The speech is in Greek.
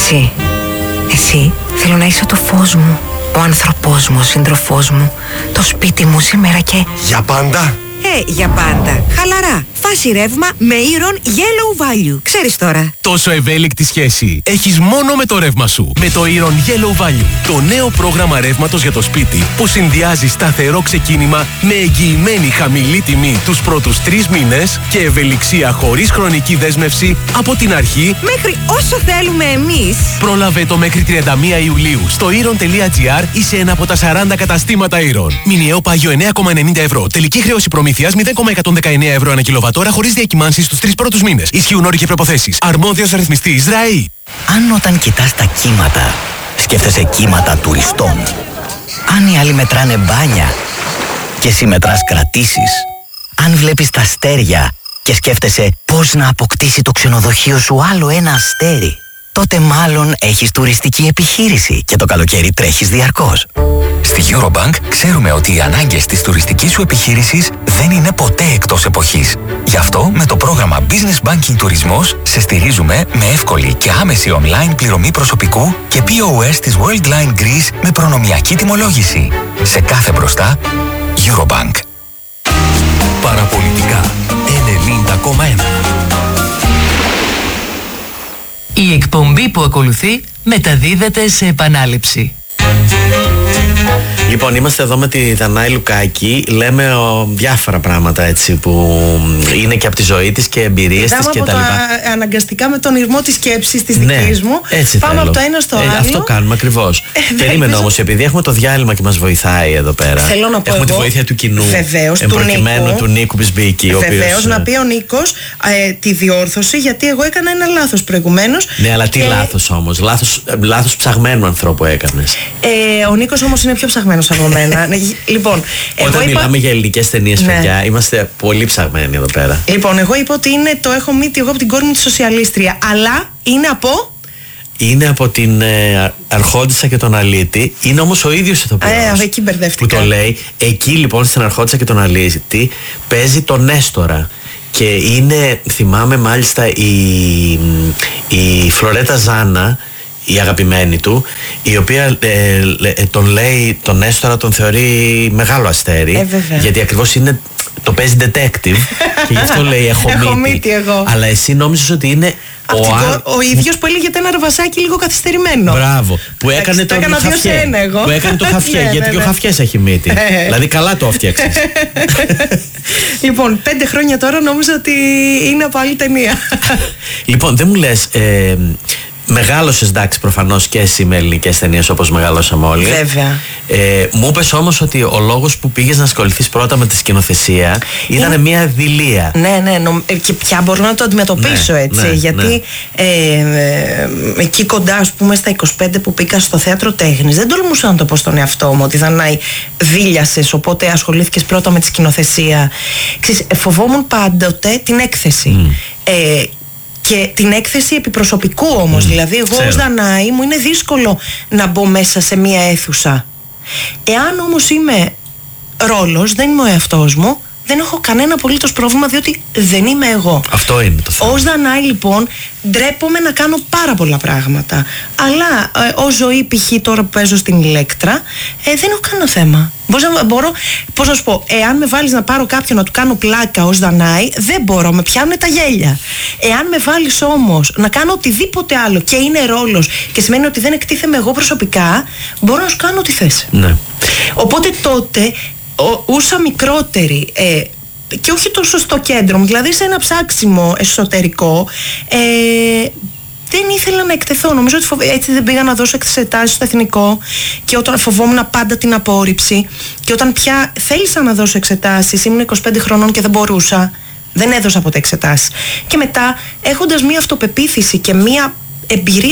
Εσύ θέλω να είσαι το φως μου, ο άνθρωπός μου, ο σύντροφός μου, το σπίτι μου σήμερα και... Για πάντα? Για πάντα. Χαλαρά. Φάση ρεύμα με Iron Yellow Value. Ξέρεις τώρα. Τόσο ευέλικτη σχέση έχεις μόνο με το ρεύμα σου. Με το Iron Yellow Value. Το νέο πρόγραμμα ρεύματος για το σπίτι που συνδυάζει σταθερό ξεκίνημα με εγγυημένη χαμηλή τιμή τους πρώτους 3 μήνες και ευελιξία χωρίς χρονική δέσμευση από την αρχή μέχρι όσο θέλουμε εμείς. Πρόλαβε το μέχρι 31 Ιουλίου στο iron.gr ή σε ένα από τα 40 καταστήματα Iron. Μηνιαίο πάγιο 9,90 ευρώ. Τελική χρέωση προμήθειας 0,119 ευρώ ανά κιλοβατόρα χωρίς διακυμάνσεις στους 3 πρώτους μήνες. Ισχύουν όροι και προϋποθέσεις. Αρμόδιος ρυθμιστής ΡΑΗ. Αν όταν κοιτάς τα κύματα, σκέφτεσαι κύματα τουριστών. Αν οι άλλοι μετράνε μπάνια και εσύ μετράς κρατήσεις. Αν βλέπεις τα αστέρια και σκέφτεσαι πώς να αποκτήσει το ξενοδοχείο σου άλλο ένα αστέρι, τότε μάλλον έχεις τουριστική επιχείρηση και το καλοκαίρι τρέχεις διαρκώς. Στη Eurobank ξέρουμε ότι οι ανάγκες της τουριστικής σου επιχείρησης δεν είναι ποτέ εκτός εποχής. Γι' αυτό με το πρόγραμμα Business Banking Τουρισμός σε στηρίζουμε με εύκολη και άμεση online πληρωμή προσωπικού και POS της Worldline Greece με προνομιακή τιμολόγηση. Σε κάθε μπροστά, Eurobank. Παραπολιτικά 90,1. Η εκπομπή που ακολουθεί μεταδίδεται σε επανάληψη. Λοιπόν, είμαστε εδώ με τη Δανάη Λουκάκη. Λέμε διάφορα πράγματα έτσι που είναι και από τη ζωή της και εμπειρίες της και τα λοιπά. Αναγκαστικά με τον ηρμό της σκέψης της δικής μου. Έτσι πάμε θέλω. Από το ένα στο άλλο. Αυτό κάνουμε ακριβώς. Περίμενε όμως, επειδή έχουμε το διάλειμμα και μας βοηθάει εδώ πέρα. Θέλω να πω έχουμε τη βοήθεια του κοινού. Βεβαίως, του Νίκου Μπισμπίκη. Βεβαίως, να πει ο Νίκος τη διόρθωση, γιατί εγώ έκανα ένα λάθος προηγουμένως. Ναι, αλλά τι λάθος όμως? Λάθος ψαγμένου ανθρώπου έκανες. Ο Νίκος όμως είναι πιο ψαγμένος από μένα. Λοιπόν, όταν μιλάμε για ελληνικές ταινίες, παιδιά, είμαστε πολύ ψαγμένοι εδώ πέρα. Λοιπόν, εγώ είπα ότι είναι το έχω μύτη εγώ από την κόρη μου τη σοσιαλίστρια. Αλλά είναι από. Είναι από την Αρχόντισσα και τον Αλίτη. Είναι όμως ο ίδιος ηθοποιός εκεί μπερδεύτηκα. Που το λέει. Εκεί λοιπόν στην Αρχόντισσα και τον Αλίτη παίζει τον Νέστορα. Και είναι, θυμάμαι μάλιστα, η Φλωρέτα Ζάνα, η αγαπημένη του, η οποία τον λέει, τον Νέστορα τον θεωρεί μεγάλο αστέρι, γιατί ακριβώς το παίζει detective και γι' αυτό λέει έχω μύτη εγώ. Αλλά εσύ νόμιζες ότι είναι ο ίδιος που έλεγε ένα ραβασάκι λίγο καθυστερημένο. Μπράβο, που έκανε το χαφιέ. Που έκανε το χαφιέ, γιατί και ο χαφιές έχει μύτη. Δηλαδή καλά το έφτιαξες. Λοιπόν, 5 χρόνια τώρα νόμιζα ότι είναι από άλλη ταινία. Λοιπόν, δεν μου λες, μεγάλωσες εντάξει προφανώς και εσύ με ελληνικές ταινίες όπως μεγαλώσαμε όλοι. Βέβαια. Μου είπες όμως ότι ο λόγος που πήγες να ασχοληθείς πρώτα με τη σκηνοθεσία ήταν μια δειλία. Ναι, και πια μπορώ να το αντιμετωπίσω έτσι. Γιατί εκεί κοντά, ας πούμε, στα 25 που πήγα στο θέατρο τέχνης, δεν τολμούσα να το πω στον εαυτό μου ότι Δανάη δίλιασες, οπότε ασχολήθηκες πρώτα με τη σκηνοθεσία. Φοβόμουν πάντοτε την έκθεση. Και την έκθεση επιπροσωπικού όμως. Δηλαδή, εγώ ως Δανάη μου είναι δύσκολο να μπω μέσα σε μία αίθουσα. Εάν όμως είμαι ρόλος, δεν είμαι ο εαυτός μου, δεν έχω κανένα απολύτως πρόβλημα, διότι δεν είμαι εγώ. Αυτό είναι το θέμα. Ως Δανάη, λοιπόν, ντρέπομαι να κάνω πάρα πολλά πράγματα. Αλλά ως ζωή, π.χ. τώρα που παίζω στην Ηλέκτρα, δεν έχω κανένα θέμα. Μπορώ, πώς να σου πω, εάν με βάλεις να πάρω κάποιον να του κάνω πλάκα ως Δανάη, δεν μπορώ, με πιάνουν τα γέλια. Εάν με βάλεις όμως να κάνω οτιδήποτε άλλο και είναι ρόλος και σημαίνει ότι δεν εκτίθεμαι εγώ προσωπικά, μπορώ να σου κάνω ό,τι θες. Ναι. Οπότε τότε ούσα μικρότερη και όχι τόσο στο κέντρο μου, δηλαδή σε ένα ψάξιμο εσωτερικό, δεν ήθελα να εκτεθώ. Νομίζω ότι έτσι δεν πήγα να δώσω εξετάσεις στο εθνικό και όταν φοβόμουν πάντα την απόρριψη και όταν πια θέλησα να δώσω εξετάσεις, ήμουν 25 χρονών και δεν μπορούσα, δεν έδωσα ποτέ εξετάσεις. Και μετά, έχοντας μία αυτοπεποίθηση και μία εμπειρία